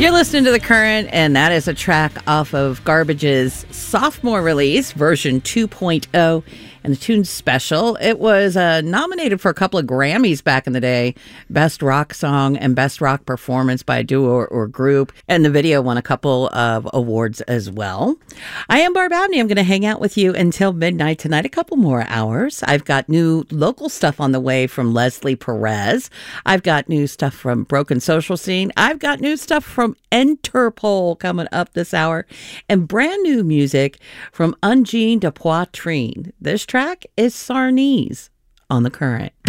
You're listening to The Current, and that is a track off of Garbage's sophomore release, version 2.0, and the tune Special. It was nominated for a couple of Grammys back in the day, Best Rock Song and Best Rock Performance by a duo or group, and the video won a couple of awards as well. I am Barb Abney. I'm going to hang out with you until midnight tonight, a couple more hours. I've got new local stuff on the way from Leslie Perez. I've got new stuff from Broken Social Scene. I've got new stuff from Interpol coming up this hour, and brand new music from Ungine de Poitrine. This track is Sarnese on The Current.